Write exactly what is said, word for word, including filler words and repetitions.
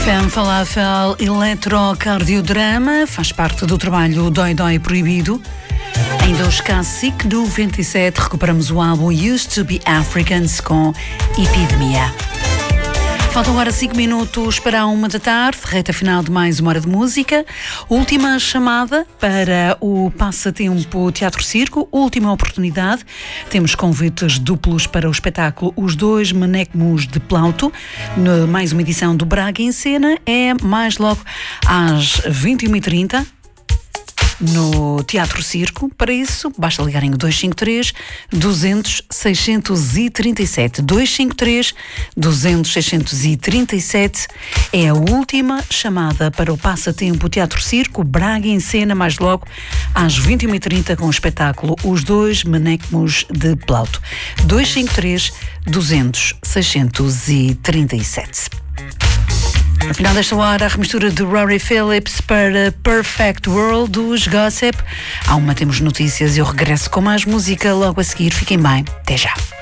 Femme Falafel Eletrocardiodrama faz parte do trabalho Dói Dói Proibido. Em dois K S I C noventa e sete recuperamos o álbum Used to Be Africans com Epidemia. Faltam agora cinco minutos para a uma da tarde, reta final de mais uma hora de música. Última chamada para o Passatempo Teatro Circo, última oportunidade. Temos convites duplos para o espetáculo Os Dois Manecmos de Plauto. Mais uma edição do Braga em Cena, é mais logo às vinte e uma e trinta. No Teatro Circo. Para isso, basta ligarem o dois cinco três, duzentos, seiscentos e trinta e sete. dois cinco três, duzentos, seiscentos e trinta e sete é a última chamada para o Passatempo Teatro Circo, Braga em Cena, mais logo às vinte e uma e trinta com o espetáculo Os Dois Manecmos de Plauto. dois cinco três, duzentos, seiscentos e trinta e sete. No final desta hora, a remistura de Rory Phillips para Perfect World dos Gossip. Há uma temos notícias e eu regresso com mais música logo a seguir. Fiquem bem. Até já.